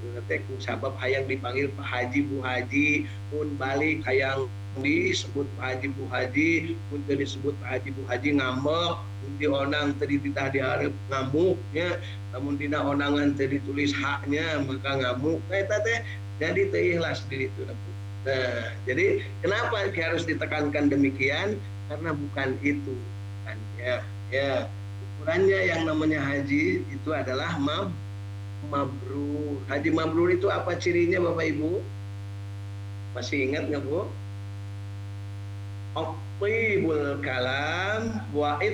teh sabab hayang dipanggil Pak Haji Bu Haji mun balik hayang disebut Pak Haji Bu Haji mun teu disebut Pak Haji Bu Haji ngambek mun dionang teu dititah dihareup ngamuknya lamun dina onangan teu ditulis haknya maka ngamuk eta teh jadi teu ikhlas di ditu. Nah, jadi kenapa harus ditekankan demikian? Karena bukan itu kan ya. Ukurannya yang namanya haji itu adalah mabrur. Haji mabrur itu apa cirinya Bapak Ibu? Masih ingat nggak Bu? Oqibul kalam wa